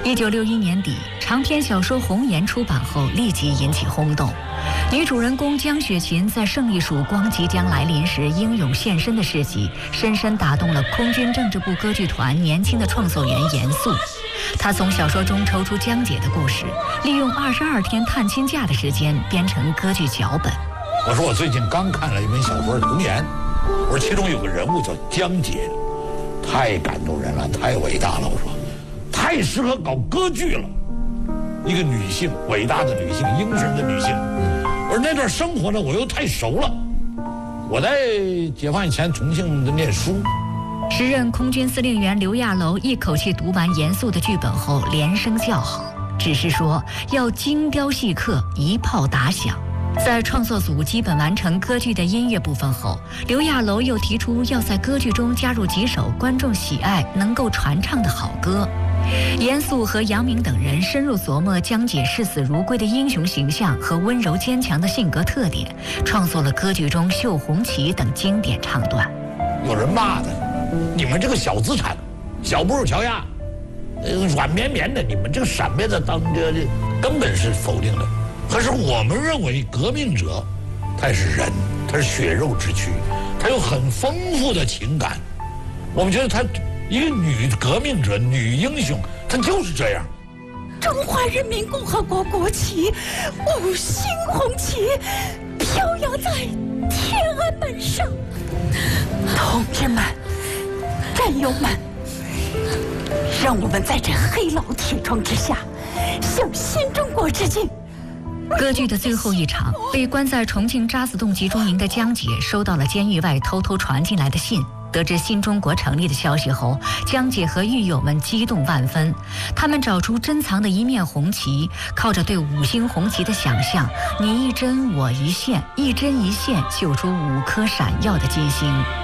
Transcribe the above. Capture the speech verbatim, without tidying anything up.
一九六一年底，长篇小说《红颜》出版后立即引起轰动。女主人公江雪琴在胜利曙光即将来临时英勇献身的事迹，深深打动了空军政治部歌剧团年轻的创作员严肃。他从小说中抽出江姐的故事，利用二十二天探亲假的时间编成歌剧脚本。 我说我最近刚看了一本小说《红颜》，我说其中有个人物叫江姐，太感动人了，太伟大了。我说太适合搞歌剧了，一个女性，伟大的女性，英神的女性。而那段生活呢，我又太熟了。我在解放以前重庆的念书。 时任空军司令员刘亚楼一口气读完严肃的剧本后，连声叫好，只是说要精雕细刻，一炮打响。在创作组基本完成歌剧的音乐部分后，刘亚楼又提出要在歌剧中加入几首观众喜爱、能够传唱的好歌。严肃和杨明等人深入琢磨江姐视死如归的英雄形象和温柔坚强的性格特点，创作了歌剧中《绣红旗》等经典唱段。 有人骂他，你们这个小资产、小布尔乔亚，呃，软绵绵的，你们这个闪灭的当这根本是否定的。可是我们认为革命者，他也是人，他是血肉之躯，他有很丰富的情感。我们觉得他一个女革命者、女英雄，她就是这样。 中华人民共和国国旗，五星红旗，飘扬在天安门上。同志们，战友们，让我们在这黑老铁窗之下，向新中国致敬。 歌剧的最后一场，被关在重庆渣滓洞集中营的江姐收到了监狱外偷偷传进来的信。得知新中国成立的消息后，江姐和狱友们激动万分。他们找出珍藏的一面红旗，靠着对五星红旗的想象，你一针我一线，一针一线绣出五颗闪耀的金星。